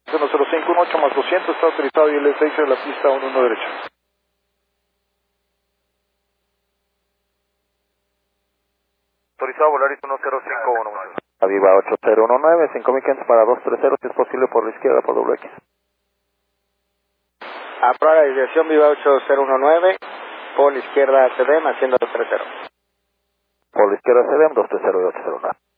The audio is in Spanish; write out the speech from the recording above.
10518 más 200, está autorizado y el 6 de la pista 11 derecho. Autorizado Volaris 10519. Aviva 8019, 5000 para 230, si es posible por la izquierda por doble X. A prueba de dirección Viva 8019, por la izquierda CDM haciendo 230. Por la izquierda CDM 230 y 809.